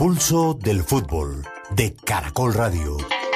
Pulso del fútbol de Caracol Radio.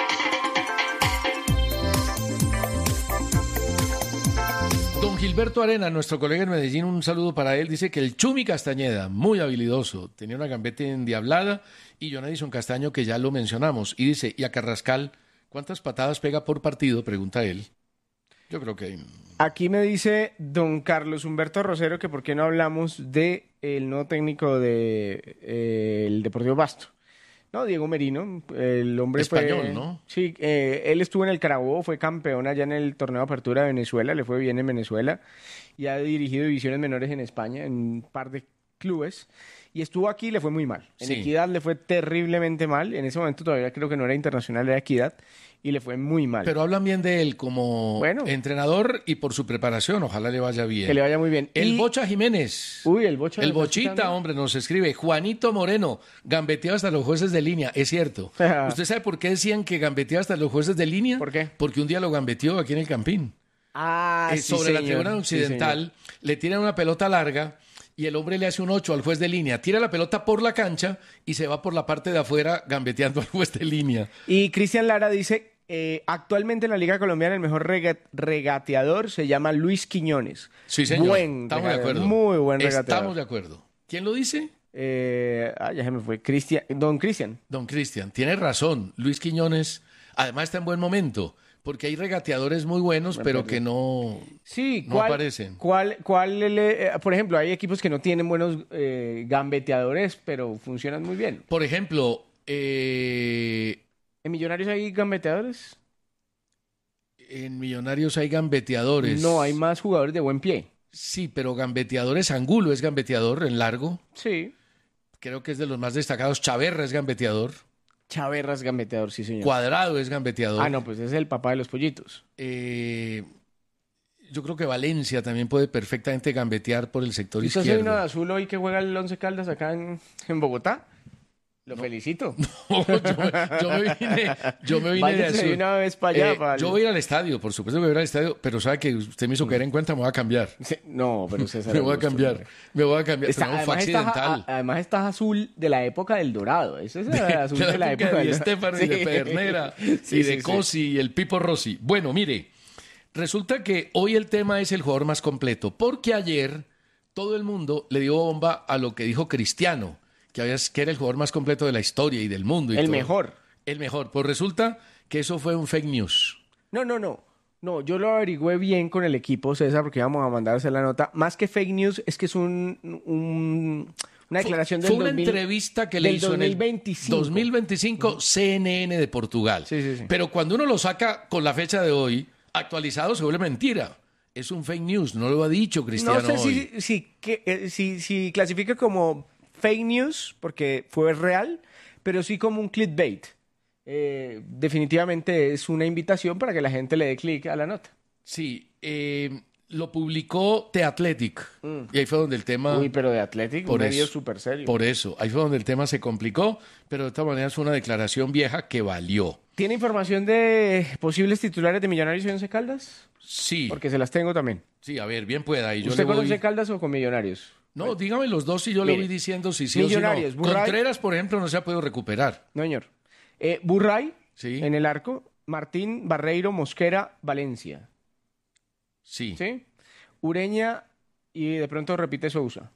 Don Gilberto Arena, nuestro colega en Medellín, un saludo para él. Dice que el Chumi Castañeda, muy habilidoso, tenía una gambeta endiablada, y John Edison Castaño, que ya lo mencionamos. Y dice, ¿y a Carrascal cuántas patadas pega por partido? Pregunta él. Yo creo que... Aquí me dice don Carlos Humberto Rosero que por qué no hablamos de el nuevo técnico de el Deportivo Pasto. No, Diego Merino, el hombre español, ¿no? Sí, él estuvo en el Carabobo, fue campeón allá en el torneo de apertura de Venezuela, le fue bien en Venezuela y ha dirigido divisiones menores en España en un par de clubes. Y estuvo aquí y le fue muy mal. En Equidad le fue terriblemente mal. En ese momento todavía creo que no era Internacional, era Equidad. Y le fue muy mal. Pero hablan bien de él como entrenador y por su preparación. Ojalá le vaya bien. Que le vaya muy bien. El Bocha Jiménez. Uy, el Bocha. El Bochita, hombre, nos escribe. Juanito Moreno, gambeteó hasta los jueces de línea. Es cierto. ¿Usted sabe por qué decían que gambeteó hasta los jueces de línea? ¿Por qué? Porque un día lo gambeteó aquí en el Campín. Sí, sobre la tribuna occidental, le tiran una pelota larga y el hombre le hace un 8 al juez de línea, tira la pelota por la cancha y se va por la parte de afuera gambeteando al juez de línea. Y Cristian Lara dice, actualmente en la Liga Colombiana el mejor regateador se llama Luis Quiñones. Sí, señor. Estamos de acuerdo. Muy buen regateador. Estamos de acuerdo. ¿Quién lo dice? Ya se me fue. Don Cristian. Don Cristian. Tiene razón. Luis Quiñones, además, está en buen momento. Porque hay regateadores muy buenos, pero que no aparecen. Por ejemplo, hay equipos que no tienen buenos gambeteadores, pero funcionan muy bien. Por ejemplo, ¿en Millonarios hay gambeteadores? En Millonarios hay gambeteadores. No, hay más jugadores de buen pie. Sí, pero gambeteadores, Angulo es gambeteador en largo. Sí. Creo que es de los más destacados. Chaverra es gambeteador. Chaverra es gambeteador, sí, señor. Cuadrado es gambeteador. No, pues es el papá de los pollitos. Yo creo que Valencia también puede perfectamente gambetear por el sector izquierdo. ¿Usted soy uno de azul hoy que juega el Once Caldas acá en Bogotá? Lo felicito. No, yo me vine de azul. Una vez para allá. Yo voy a ir al estadio, por supuesto que voy a ir al estadio, pero sabe que usted me hizo caer en cuenta, me voy a cambiar. Sí, no, pero César. Me voy a cambiar. Fue accidental. Además estás azul de la época del Dorado. Ese es el azul de la época de Estefano y de Pedernera y de Cosi y el Pipo Rossi. Bueno, mire, resulta que hoy el tema es el jugador más completo, porque ayer todo el mundo le dio bomba a lo que dijo Cristiano, que era el jugador más completo de la historia y del mundo. Y el mejor. El mejor. Pues resulta que eso fue un fake news. No, yo lo averigüé bien con el equipo, César, porque íbamos a mandar a hacer la nota. Más que fake news, es que es una declaración del 2025. Fue una entrevista que le hizo en el 2025 CNN de Portugal. Sí. Pero cuando uno lo saca con la fecha de hoy, actualizado, se vuelve mentira. Es un fake news, no lo ha dicho Cristiano hoy. No sé si clasifica como fake news, porque fue real, pero sí como un clickbait. Definitivamente es una invitación para que la gente le dé clic a la nota. Sí, lo publicó The Athletic. Y ahí fue donde el tema... Uy, pero The Athletic, un medio súper serio. Por eso, ahí fue donde el tema se complicó, pero de todas maneras fue una declaración vieja que valió. ¿Tiene información de posibles titulares de Millonarios y Once Caldas? Sí. Porque se las tengo también. Sí, a ver, bien pueda. Y ¿Usted con Once Caldas o con Millonarios? No, dígame los dos y yo le voy diciendo si sí Millonarios, o si no. Contreras, por ejemplo, no se ha podido recuperar. No, señor. Burray, sí. En el arco. Martín, Barreiro, Mosquera, Valencia. Sí. Ureña y de pronto repite Sousa.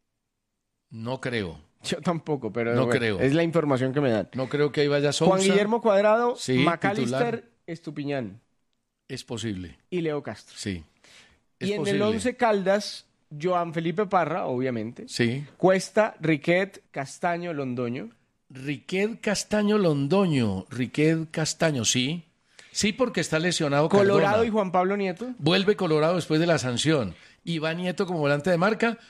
No creo. Yo tampoco, pero no creo. Es la información que me dan. No creo que ahí vaya Sousa. Juan Guillermo Cuadrado, sí, McAllister, Estupiñán. Es posible. Y Leo Castro. Sí. Y en el Once Caldas, Joan Felipe Parra, obviamente. Sí. Cuesta, Riquet, Castaño, Londoño. Riquet Castaño, sí. Sí, porque está lesionado Colorado Cardona. Y Juan Pablo Nieto. Vuelve Colorado después de la sanción. Y va Nieto como volante de marca.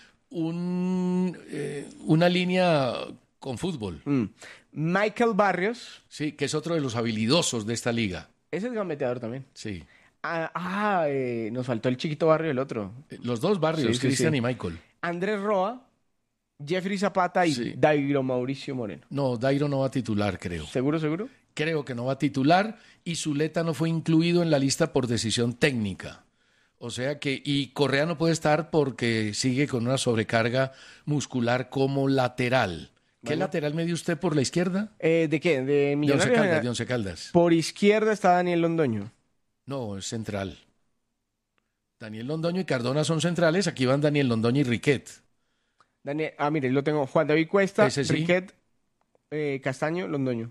Una línea con fútbol. Michael Barrios. Sí, que es otro de los habilidosos de esta liga. Ese es gambeteador también. Sí. Nos faltó el chiquito Barrio, el otro. Los dos Barrios, Cristian y Michael. Andrés Roa, Jeffrey Zapata y Dairo Mauricio Moreno. No, Dairo no va a titular, creo. ¿Seguro? Creo que no va a titular y Zuleta no fue incluido en la lista por decisión técnica. O sea que, y Correa no puede estar porque sigue con una sobrecarga muscular como lateral. ¿Qué lateral me dio usted por la izquierda? ¿De qué? ¿De Millonarios? De Once Caldas. Por izquierda está Daniel Londoño. No, es central. Daniel Londoño y Cardona son centrales. Aquí van Daniel Londoño y Riquet. Mire, lo tengo. Juan David Cuesta, Ese sí. Riquet, Castaño, Londoño.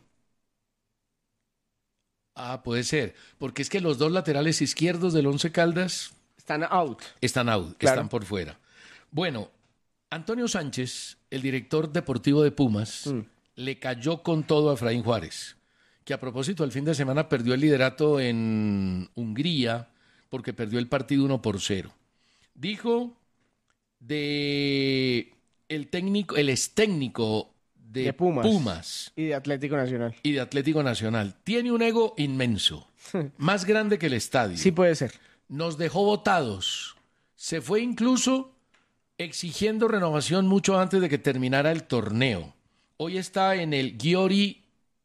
Ah, puede ser. Porque es que los dos laterales izquierdos del Once Caldas Están out. están out, Claro. están por fuera. Bueno, Antonio Sánchez, el director deportivo de Pumas, le cayó con todo a Efraín Juárez, que a propósito el fin de semana perdió el liderato en Hungría porque perdió el partido 1-0. Dijo de el ex técnico de Pumas y de Atlético Nacional. y de Atlético Nacional. Tiene un ego inmenso, más grande que el estadio. Sí puede ser. Nos dejó votados. Se fue incluso exigiendo renovación mucho antes de que terminara el torneo. Hoy está en el Győri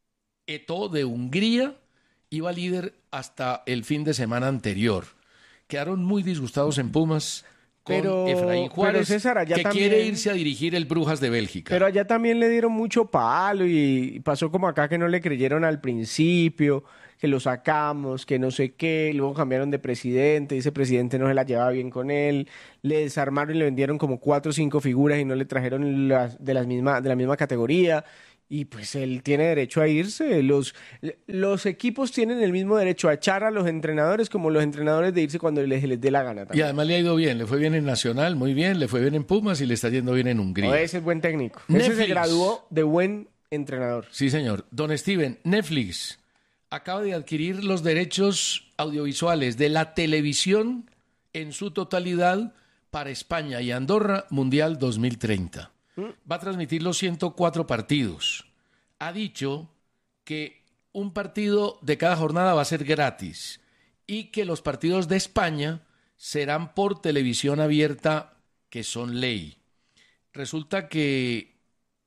Eto de Hungría. Iba líder hasta el fin de semana anterior. Quedaron muy disgustados en Pumas con Efraín Juárez, César, allá que también quiere irse a dirigir el Brujas de Bélgica. Pero allá también le dieron mucho palo y pasó como acá que no le creyeron al principio, que lo sacamos, que no sé qué, luego cambiaron de presidente, y ese presidente no se la llevaba bien con él, le desarmaron y le vendieron como 4 o 5 figuras y no le trajeron de la misma categoría. Y pues él tiene derecho a irse. Los equipos tienen el mismo derecho a echar a los entrenadores como los entrenadores de irse cuando les dé la gana Y también. además le ha ido bien. Le fue bien en Nacional, muy bien. Le fue bien en Pumas y le está yendo bien en Hungría. No, ese es buen técnico. Ese se Netflix. graduó de buen entrenador. Sí, señor. Don Steven, Netflix acaba de adquirir los derechos audiovisuales de la televisión en su totalidad para España y Andorra Mundial 2030. Va a transmitir los 104 partidos. Ha dicho que un partido de cada jornada va a ser gratis y que los partidos de España serán por televisión abierta, que son ley. Resulta que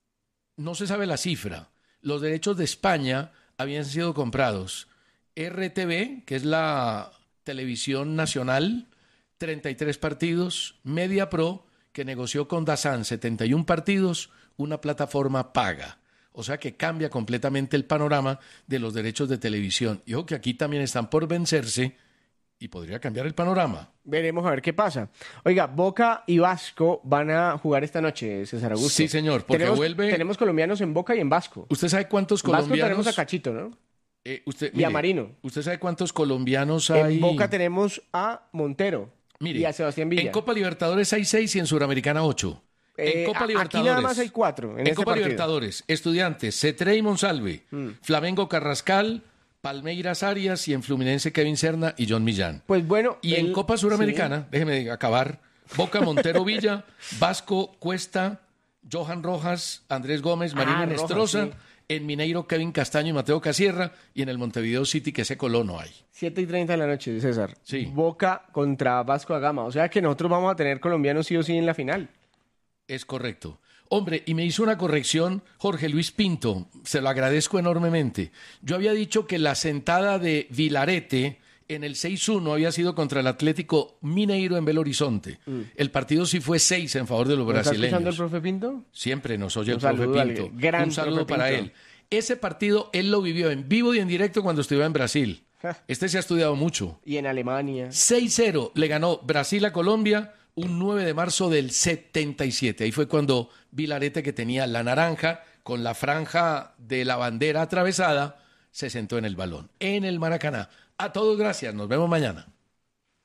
no se sabe la cifra. Los derechos de España habían sido comprados. RTV, que es la televisión nacional, 33 partidos. MediaPro, que negoció con DAZN 71 partidos, una plataforma paga. O sea que cambia completamente el panorama de los derechos de televisión. Y ojo que aquí también están por vencerse y podría cambiar el panorama. Veremos a ver qué pasa. Oiga, Boca y Vasco van a jugar esta noche, César Augusto. Sí, señor, porque tenemos colombianos en Boca y en Vasco. ¿Usted sabe cuántos En Vasco colombianos? tenemos a Cachito, ¿no? Usted, Y a Marino. ¿Usted sabe cuántos colombianos hay? En Boca tenemos a Montero Mire, y a Sebastián Villa. en Copa Libertadores hay 6 y en Suramericana 8. En Copa Libertadores. Aquí nada más hay 4 en En este Copa partido. Libertadores, Estudiantes, Cetré y Monsalve, Flamengo Carrascal, Palmeiras Arias y en Fluminense Kevin Serna y John Millán. Pues bueno. Y en Copa Suramericana, déjeme acabar, Boca, Montero Villa, Vasco, Cuesta, Johan Rojas, Andrés Gómez, Marino Rojas, Nestroza, sí. en Mineiro Kevin Castaño y Mateo Casierra, y en el Montevideo City, que ese Colono hay. 7:30 de la noche, César. Sí. Boca contra Vasco da Gama. O sea que nosotros vamos a tener colombianos sí o sí en la final. Es correcto. Hombre, y me hizo una corrección Jorge Luis Pinto, se lo agradezco enormemente. Yo había dicho que la sentada de Vilarete en el 6-1 había sido contra el Atlético Mineiro en Belo Horizonte. El partido sí fue 6 en favor de los ¿Está escuchando el brasileños. profe Pinto? Siempre nos oye Un el profe saludo al Pinto. gran Un saludo profe para Pinto. él. Ese partido él lo vivió en vivo y en directo cuando estuvo en Brasil. Este se ha estudiado mucho. Y en Alemania. 6-0 le ganó Brasil a Colombia un 9 de marzo del 77. Ahí fue cuando Vilarete, que tenía la naranja con la franja de la bandera atravesada, se sentó en el balón, en el Maracaná. A todos gracias, nos vemos mañana.